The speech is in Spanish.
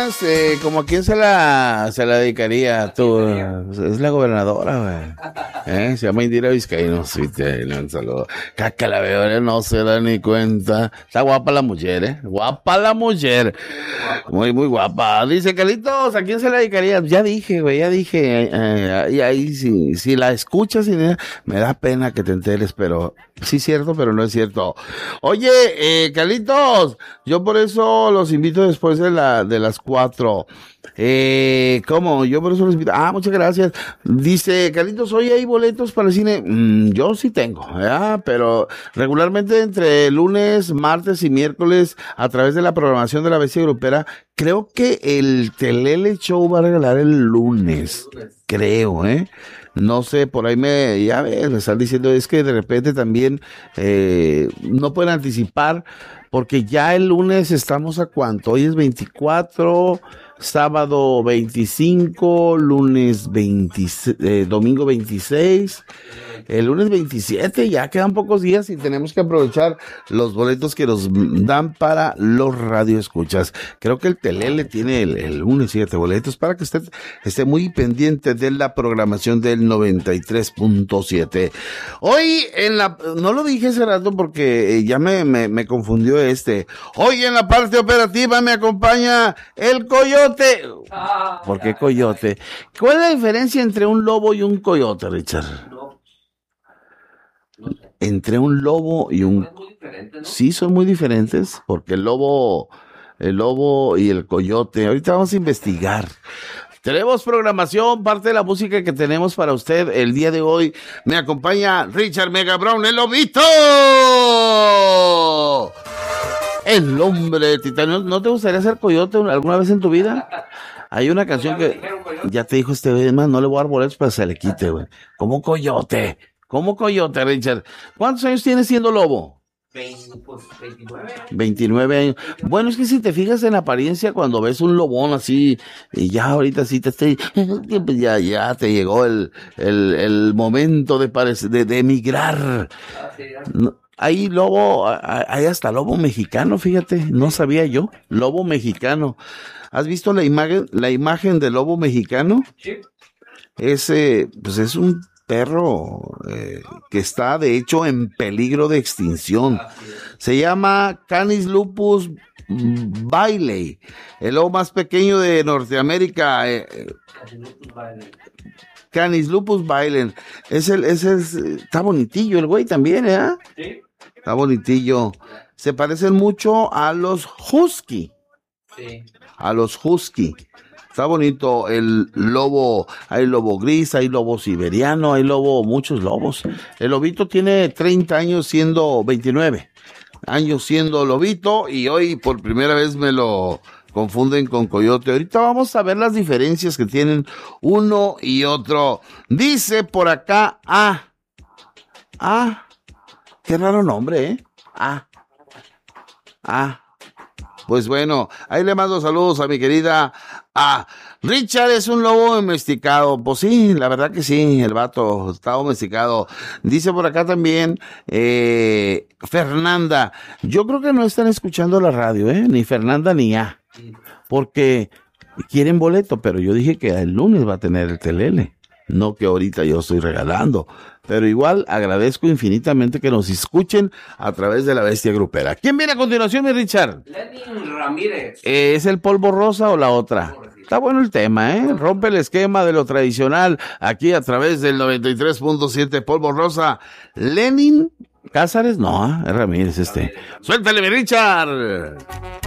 Cariños, ¿como a quién se la dedicaría tú? Es la gobernadora, güey. Se llama Indira Vizcaíno. Sí, un saludo. Caca, la veo, no se da ni cuenta. Está guapa la mujer, Guapa la mujer. Muy, muy guapa. Dice, Carlitos, ¿a quién se la dedicaría? Ya dije, güey, ya dije. Y ahí, si la escuchas, me da pena que te enteres, pero sí es cierto, pero no es cierto. Oye, Carlitos, yo por eso los invito después de las 4. ¿Cómo? Yo por eso los invito. Muchas gracias. Dice, Carlitos, hoy hay boletos para el cine. Yo sí tengo, ¿verdad? Pero regularmente entre lunes, martes y miércoles, a través de la programación de la Bestia Grupera, creo que el Telele Show va a regalar el lunes. Creo, no sé, por ahí ya ves, me están diciendo, es que de repente también no pueden anticipar, porque ya el lunes estamos a cuánto, hoy es 24, sábado 25, lunes 26, domingo 26, el lunes 27, ya quedan pocos días y tenemos que aprovechar los boletos que nos dan para los radioescuchas. Creo que el Telele tiene el lunes 7 boletos para que usted esté muy pendiente de la programación del 93.7. Hoy no lo dije hace rato porque ya me confundió Hoy en la parte operativa me acompaña el Coyote. ¿Por qué Coyote? ¿Cuál es la diferencia entre un lobo y un coyote, Richard? Entre un lobo y un... Sí, son muy diferentes, porque el lobo y el coyote. Ahorita vamos a investigar. Tenemos programación, parte de la música que tenemos para usted el día de hoy. Me acompaña Richard Mega Brown, el lobito. El hombre titanio. ¿No te gustaría ser coyote alguna vez en tu vida? Hay una canción que ya te dijo más, no le voy a dar boletos para que se le quite, güey. ¿Cómo coyote, Richard? ¿Cuántos años tienes siendo lobo? 29. 29 años. Bueno, es que si te fijas en la apariencia, cuando ves un lobón así, y ya ahorita sí ya te llegó el momento de emigrar. No, hay hasta lobo mexicano, fíjate, no sabía yo, lobo mexicano. ¿Has visto la imagen del lobo mexicano? Sí. Pues es un perro que está de hecho en peligro de extinción. Se llama Canis lupus bailey, el lobo más pequeño de Norteamérica. Canis lupus bailey. Está bonitillo el güey también, Sí. Está bonitillo. Se parecen mucho a los husky. Sí. A los husky. Está bonito el lobo. Hay lobo gris, hay lobo siberiano, hay muchos lobos. El lobito tiene 30 años siendo 29 años siendo lobito, y hoy por primera vez me lo confunden con coyote. Ahorita vamos a ver las diferencias que tienen uno y otro. Dice por acá qué raro nombre, Pues bueno, ahí le mando saludos a mi querida Richard. Es un lobo domesticado. Pues sí, la verdad que sí, el vato está domesticado. Dice por acá también Fernanda. Yo creo que no están escuchando la radio, ni Fernanda ni porque quieren boleto, pero yo dije que el lunes va a tener el Telele, no que ahorita yo estoy regalando. Pero igual agradezco infinitamente que nos escuchen a través de la Bestia Grupera. ¿Quién viene a continuación, mi Richard? Lenin Ramírez. ¿Es el polvo rosa o la otra? Está bueno el tema, Rompe el esquema de lo tradicional aquí a través del 93.7 polvo rosa. Lenin Cázares, no, es Ramírez Suéltale, mi Richard.